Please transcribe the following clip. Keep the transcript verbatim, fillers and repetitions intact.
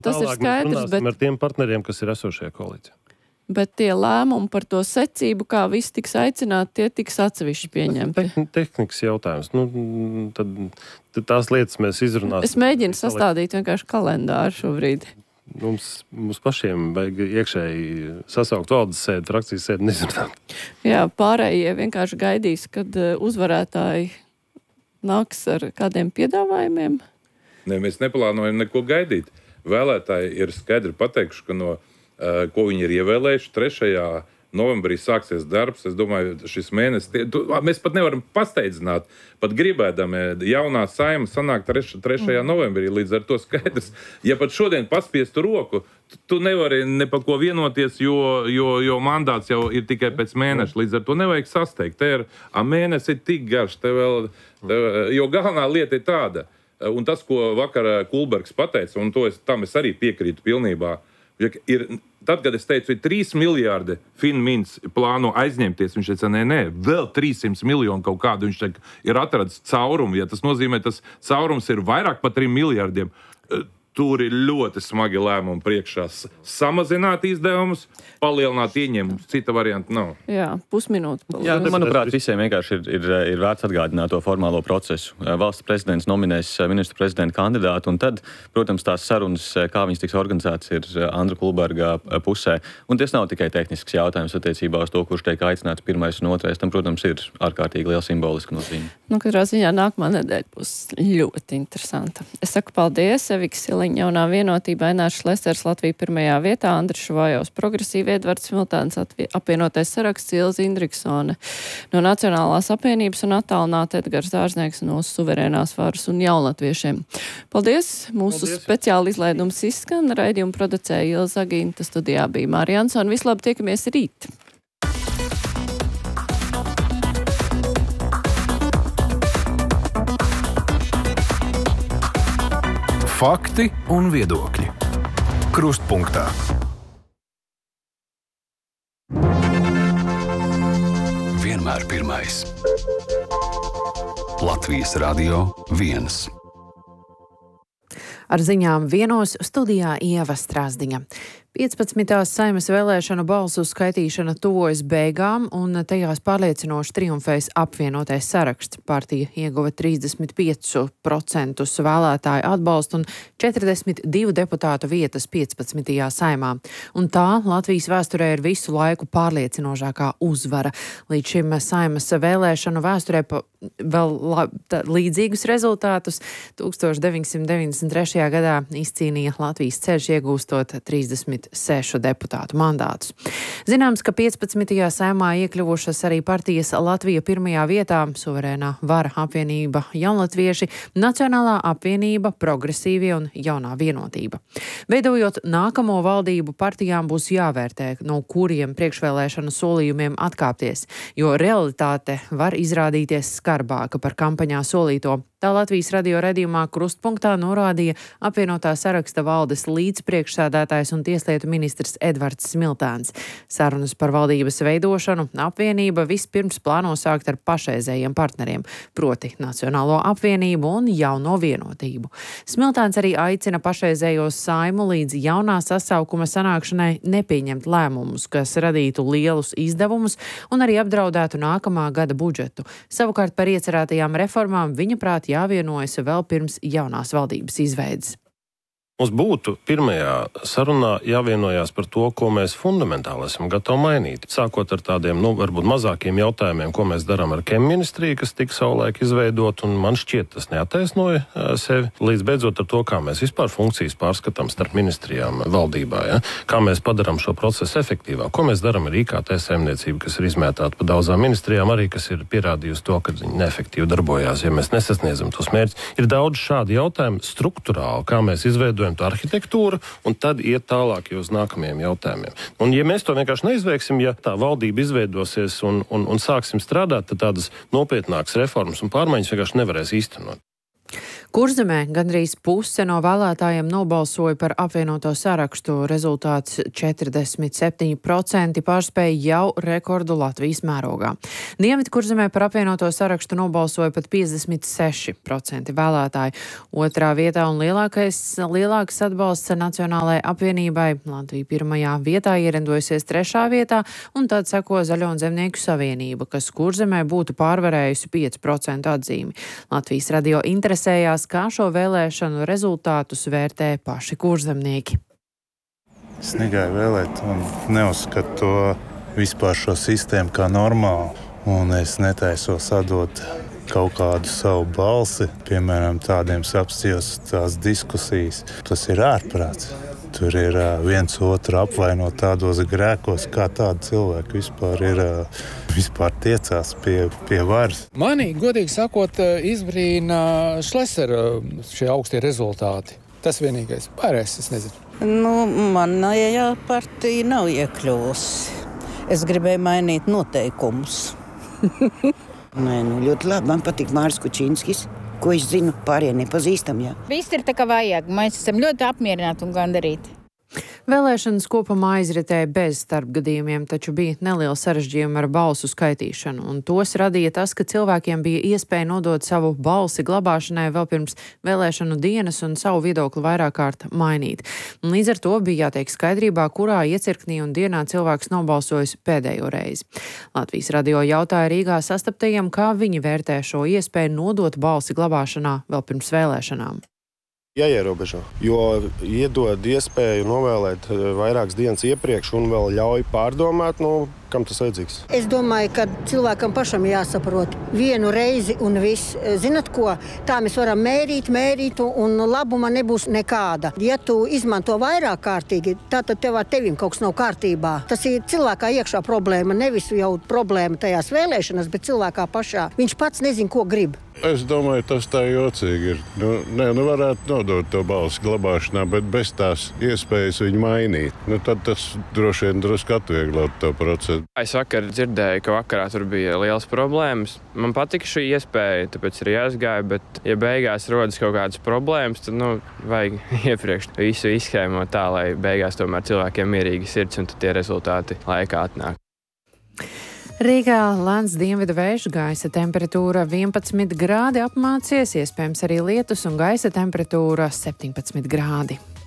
tas Tālāk ir skaidrs, bet... ar tiem partneriem, kas ir esošajā koalīcijā. Bet tie lēmumi par to secību, kā viss tiks aicināti, tie tiks atsevišķi pieņemti. Te, tehnikas jautājums. Nu, tad, tad tās lietas mēs izrunāsim. Es mēģinu sastādīt vienkārši kalendāru šobrīd. Mums, mums pašiem vajag iekšēji sasaukt valdes sēdi, frakcijas sēdi un izrunāt. Jā, pārējie vienkārši gaidīs, kad uzvarētāji nāks ar kādiem piedāvājumiem. Ne, mēs neplānojam neko gaidīt. Vēlētāji ir skaidri pateikuši, ka no ko viņi ir ievēlējuši. trešajā novembrī sāksies darbs. Es domāju, šis mēnesis, tie, tu, mēs pat nevaram pasteidzināt, pat gribēdami jaunā saima sanāk trešajā novembrī, līdz ar to skaidrs. Ja pat šodien paspiestu roku, tu, tu nevari ne par ko vienoties, jo, jo, jo mandāts jau ir tikai pēc mēneša, līdz ar to nevajag sasteigt. Te ir, a mēnesis ir tik garš, te vēl, te, jo galvenā lieta ir tāda, un tas, ko vakar Kulbergs pateica, un to es, tam es arī piekrītu pilnībā, ir, tad, kad es teicu, ir trīs miljārdi Finmins plāno aizņemties, viņš teica, nē, nē, vēl trīssimti miljoni kaut kādu, viņš teica, ir atradis caurumu, ja tas nozīmē, tas caurums ir vairāk par trim miljārdiem. Tur ir ļoti smagi lēmumi priekšā. Samazināt izdevumus, palielināt ieņēmumus. Cita varianta nav. Jā, pusminūte. Jā, manuprāt, visiem vienkārši ir, ir, ir vērts atgādināt to formālo procesu. Valsts prezidents nominēs ministru prezidenta kandidātu, un tad, protams, tās sarunas, kā viņas tiks organizētas, ir Andra Kulberga pusē. Un tas nav tikai tehnisks jautājums attiecībā uz to, kurš tiek aicināts pirmais un otrais. Tam, protams, ir ārkārtīgi liela simboliska nozīme. Nu, katrā ziņā nākamā nedēļa būs ļoti interesanta. Es saku paldies, Eviks Jaunā vienotība, Ainārs Šlesers Latvija pirmajā vietā, Andris Šuvājovs Progresīvi, Edvards Smiltēns apvienotais saraksts, Ilze Indriksone no Nacionālās apvienības un attālināta Edgars Dārznieks no Suverēnās varas un jaunlatviešiem. Paldies! Mūsu Paldies. Speciāli izlaidums izskan, raidījumu producēja Ilza Agīnta, studijā bija Mārija Ansona. Vislabāk, tiekamies rīt! Fakti un viedokļi. Krustpunktā. Vienmēr pirmais. Latvijas radio viens. Ar ziņām vienos studijā Ieva Strāzdiņa. piecpadsmitās Saeimas vēlēšanu balsu skaitīšana tuvojas beigām, un tajās pārliecinoši triumfēs apvienotais saraksts. Partija ieguva trīsdesmit pieci procenti vēlētāju atbalstu un četrdesmit divu deputātu vietas piecpadsmitajā Saeimā. Un tā Latvijas vēsturē ir visu laiku pārliecinošākā uzvara. Līdz šim Saeimas vēlēšanu vēsturē pa, vēl la, tā, līdzīgus rezultātus tūkstoš deviņsimt deviņdesmit trešajā gadā izcīnīja Latvijas ceļš, iegūstot trīsdesmit sešu deputātu mandātus. Zināms, ka piecpadsmitajā Saeimā iekļuvušas arī partijas Latvija pirmajā vietā, Suverēnā vara apvienība, Jaunlatvieši, Nacionālā apvienība, Progresīvie un Jaunā vienotība. Veidojot nākamo valdību, partijām būs jāvērtē, no kuriem priekšvēlēšanu solījumiem atkāpties, jo realitāte var izrādīties skarbāka par kampaņā solīto. Tā Latvijas radio redzījumā Krustpunktā norādīja apvienotā saraksta valdes līdzpriekšsēdētājs un tieslietu ministrs Edvards Smiltēns. Sarunas par valdības veidošanu apvienība vispirms plāno sākt ar pašreizējiem partneriem, proti Nacionālo apvienību un Jauno vienotību. Smiltēns arī aicina pašreizējo Saimu līdz jaunā sasaukuma sanākšanai nepieņemt lēmumus, kas radītu lielus izdevumus un arī apdraudētu nākamā gada budžetu. Savukārt par iecerētajām reformām viņa prāt jāvienojas vēl pirms jaunās valdības izveides. Mums būtu pirmajā sarunā jāvienojās par to, ko mēs fundamentāli esam gatavi mainīt. Sākot ar tādiem, nu, varbūt mazākiem jautājumiem, ko mēs darām ar Kem ministriju, kas tika savulaik izveidot, un man šķiet, tas neataisnoja sevi. Līdz beidzot ar to, kā mēs vispār funkcijas pārskatām starp ministrijām valdībā, ja? Kā mēs padarām šo procesu efektīvāk, ko mēs darām ar I K T saimniecību, kas ir izmētāta pa daudzām ministrijām, arī kas ir pierādījusi to, ka viņi neefektīvi darbojās, ja mēs nesasniedzam tos mērķus. Ir daudz šādi jautājumi struktūrāli, kā mēs izveidojam to arhitektūru, un tad iet tālāk uz nākamajiem jautājumiem. Un ja mēs to vienkārši neizveiksim, ja tā valdība izveidosies un, un, un sāksim strādāt, tad tādas nopietnākas reformas un pārmaiņas vienkārši nevarēs īstenot. Kurzemē gandrīz puse no vēlētājiem nobalsoja par apvienoto sarakstu. Rezultāts četrdesmit septiņi procenti pārspēja jau rekordu Latvijas mērogā. Dienvidkurzemē par apvienoto sarakstu nobalsoja pat piecdesmit seši procenti vēlētāji. Otrā vietā un lielākais, lielāks atbalsts Nacionālajai apvienībai. Latvija pirmajā vietā ierindojusies trešā vietā, un tad seko Zaļo un Zemnieku savienība, kas Kurzemē būtu pārvarējusi pieci procenti atzīmi. Latvijas radio interesējās, kā šo vēlēšanu rezultātus vērtē paši kurzemnieki. Es negāju vēlēt un neuzskatu to vispār šo sistēmu kā normālu. Un es netaisos atdot kaut kādu savu balsi, piemēram, tādiem apstījos tās diskusijas. Tas ir ārprāts. Tur ir uh, viens otru apvainot tādos grēkos, kā tādi cilvēki vispār ir, uh, vispār tiecās pie, pie varas. Mani, godīgi sakot, izbrīna Šlesera šie augstie rezultāti. Tas vienīgais. Pārējais, es nezinu. Nu, manējā partija nav iekļuvusi. Es gribēju mainīt noteikumus. Nē, nu, ļoti labi. Man patīk Māris Kučinskis. Ko es zinu, pārējie nepazīstam, jā. Viss ir tā kā vajag. Mēs esam ļoti apmierināti un gandarīti. Vēlēšanas kopumā aizritēja bez starpgadījumiem, taču bija neliela sarežģījuma ar balsu skaitīšanu, un tos radīja tas, ka cilvēkiem bija iespēja nodot savu balsi glabāšanai vēl pirms vēlēšanu dienas un savu viedokli vairāk kārt mainīt. Un līdz ar to bija jātiek skaidrībā, kurā iecirknī un dienā cilvēks nobalsojis pēdējo reizi. Latvijas radio jautāja Rīgā sastaptajiem, kā viņi vērtē šo iespēju nodot balsi glabāšanā vēl pirms vēlēšanām. Jāierobežo, jo iedod iespēju novēlēt vairākas dienas iepriekš un vēl ļauj pārdomāt, nu, kam tas vajadzīgs. Es domāju, ka cilvēkam pašam jāsaprot vienu reizi un viss. Zinat ko? Tā mēs varam mērīt, mērīt un labuma nebūs nekāda. Ja tu izmanto vairāk kārtīgi, tad tev ar tevim kaut kas nav kārtībā. Tas ir cilvēkā iekšā problēma, nevis jau problēma tajās vēlēšanas, bet cilvēkā pašā. Viņš pats nezin, ko grib. Es domāju, tas tā jocīgi ir. Nu, ne, nu varētu nodot to balsu glabāšanā, bet bez tās iespējas viņu mainīt. Nu, tad tas droši vien drusku atvieglot to procesu. Es vakar dzirdēju, ka vakarā tur bija liels problēmas. Man patika šī iespēja, tāpēc arī aizgāju, bet ja beigās rodas kaut kādas problēmas, tad, nu, vajag iepriekš visu izskēmot tā, lai beigās tomēr cilvēkiem mierīgi sirds un tad tie rezultāti laikā atnāk. Rīgā lēns dienvidu vējš, gaisa temperatūra vienpadsmit grādi apmācies, iespējams arī lietus un gaisa temperatūra septiņpadsmit grādi.